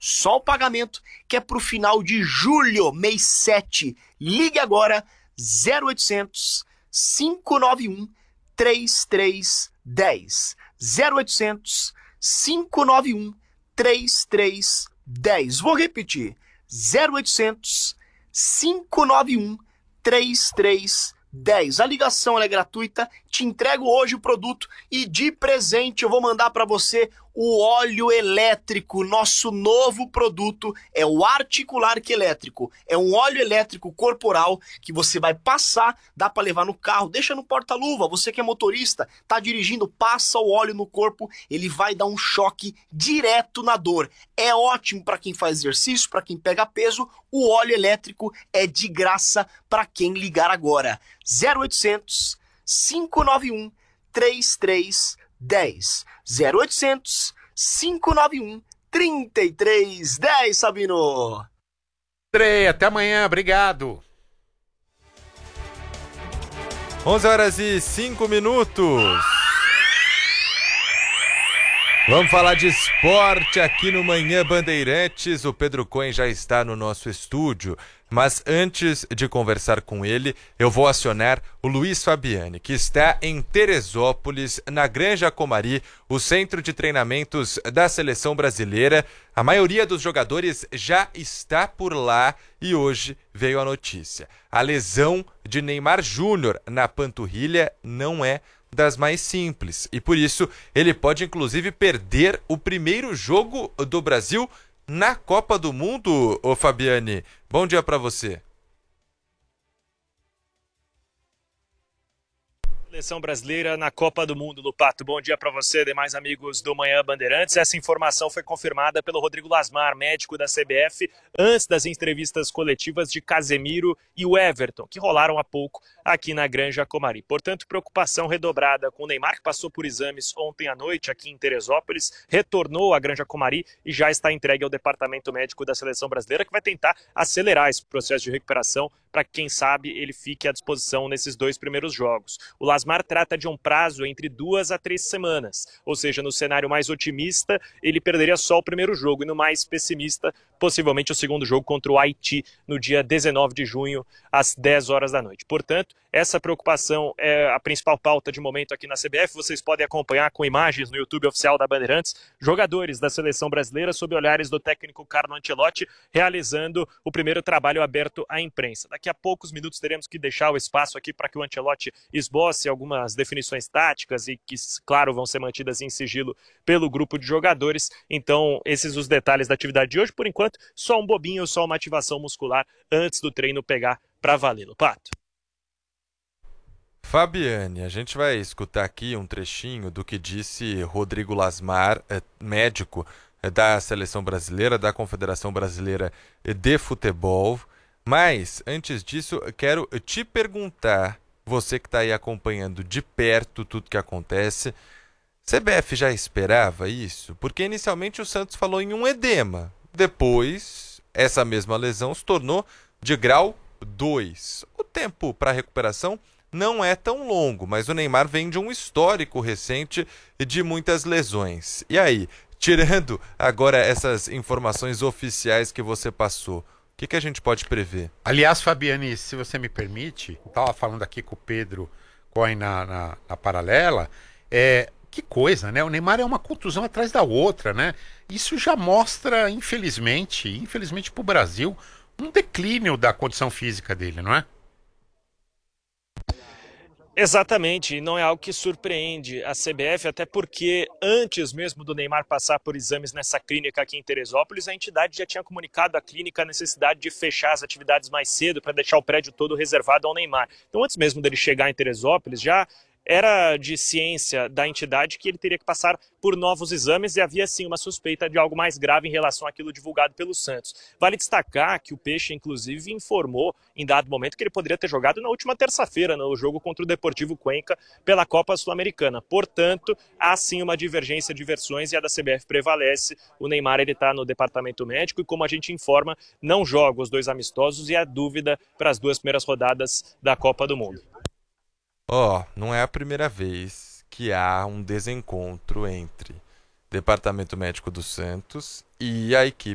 Só o pagamento que é pro final de julho, mês 7. Ligue agora 0800 591 3310. 0800 591 3310. Vou repetir. 0800 591 3310. A ligação é gratuita, te entrego hoje o produto e de presente eu vou mandar para você o óleo elétrico. Nosso novo produto é o Articular Elétrico. É um óleo elétrico corporal que você vai passar, dá para levar no carro, deixa no porta-luva. Você que é motorista, tá dirigindo, passa o óleo no corpo, ele vai dar um choque direto na dor. É ótimo para quem faz exercício, para quem pega peso. O óleo elétrico é de graça para quem ligar agora. 0800 591 3310. 0800 591 3310, Sabino. Andrei, até amanhã, obrigado. 11h05. Vamos falar de esporte aqui no Manhã Bandeirantes. O Pedro Cohen já está no nosso estúdio, mas antes de conversar com ele, eu vou acionar o Luiz Fabiani, que está em Teresópolis, na Granja Comari, o centro de treinamentos da seleção brasileira. A maioria dos jogadores já está por lá e hoje veio a notícia. A lesão de Neymar Júnior na panturrilha não é das mais simples, e por isso ele pode inclusive perder o primeiro jogo do Brasil na Copa do Mundo. Ô Fabiani, bom dia para você. Seleção brasileira na Copa do Mundo, Lupato. Bom dia para você, demais amigos do Manhã Bandeirantes. Essa informação foi confirmada pelo Rodrigo Lasmar, médico da CBF, antes das entrevistas coletivas de Casemiro e o Everton, que rolaram há pouco aqui na Granja Comari. Portanto, preocupação redobrada com o Neymar, que passou por exames ontem à noite aqui em Teresópolis, retornou à Granja Comari e já está entregue ao departamento médico da Seleção Brasileira, que vai tentar acelerar esse processo de recuperação para que, quem sabe, ele fique à disposição nesses 2 primeiros jogos. O Lasmar trata de um prazo entre 2 a 3 semanas, ou seja, no cenário mais otimista, ele perderia só o primeiro jogo, e no mais pessimista, possivelmente o segundo jogo contra o Haiti, no dia 19 de junho, às 10 horas da noite. Portanto, essa preocupação é a principal pauta de momento aqui na CBF. Vocês podem acompanhar com imagens no YouTube oficial da Bandeirantes, jogadores da seleção brasileira sob olhares do técnico Carlo Ancelotti, realizando o primeiro trabalho aberto à imprensa. Daqui a poucos minutos teremos que deixar o espaço aqui para que o Ancelotti esboce algumas definições táticas e que, claro, vão ser mantidas em sigilo pelo grupo de jogadores. Então, esses os detalhes da atividade de hoje. Por enquanto, só um bobinho, só uma ativação muscular antes do treino pegar para valer, Pato. Fabiane, a gente vai escutar aqui um trechinho do que disse Rodrigo Lasmar, médico da Seleção Brasileira, da Confederação Brasileira de Futebol. Mas, antes disso, quero te perguntar, você que está aí acompanhando de perto tudo que acontece, CBF já esperava isso? Porque inicialmente o Santos falou em um edema. Depois, essa mesma lesão se tornou de grau 2. O tempo para recuperação não é tão longo, mas o Neymar vem de um histórico recente de muitas lesões. E aí, tirando agora essas informações oficiais que você passou, o que a gente pode prever? Aliás, Fabiane, se você me permite, estava falando aqui com o Pedro Cohen na paralela, que coisa, né? O Neymar é uma contusão atrás da outra, né? Isso já mostra, infelizmente para o Brasil, um declínio da condição física dele, não é? Exatamente, e não é algo que surpreende a CBF, até porque antes mesmo do Neymar passar por exames nessa clínica aqui em Teresópolis, a entidade já tinha comunicado à clínica a necessidade de fechar as atividades mais cedo para deixar o prédio todo reservado ao Neymar. Então, antes mesmo dele chegar em Teresópolis, já era de ciência da entidade que ele teria que passar por novos exames e havia sim uma suspeita de algo mais grave em relação àquilo divulgado pelo Santos. Vale destacar que o Peixe, inclusive, informou em dado momento que ele poderia ter jogado na última terça-feira no jogo contra o Deportivo Cuenca pela Copa Sul-Americana. Portanto, há sim uma divergência de versões e a da CBF prevalece. O Neymar está no departamento médico e, como a gente informa, não joga os 2 amistosos e há dúvida para as 2 primeiras rodadas da Copa do Mundo. Não é a primeira vez que há um desencontro entre Departamento Médico do Santos e a equipe